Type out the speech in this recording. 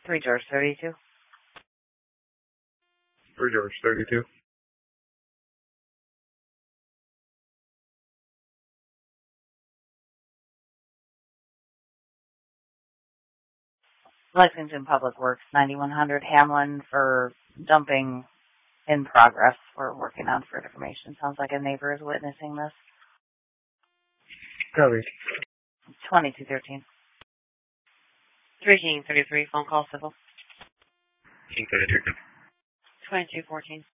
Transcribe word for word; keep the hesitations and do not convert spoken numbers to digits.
Three George thirty-two. Three George thirty-two. Lexington Public Works, ninety-one hundred Hamlin for dumping in progress. We're working on for information. Sounds like a neighbor is witnessing this. Copy. twenty-two thirteen. three King thirty-three, phone call civil. King thirty-two. twenty-two fourteen.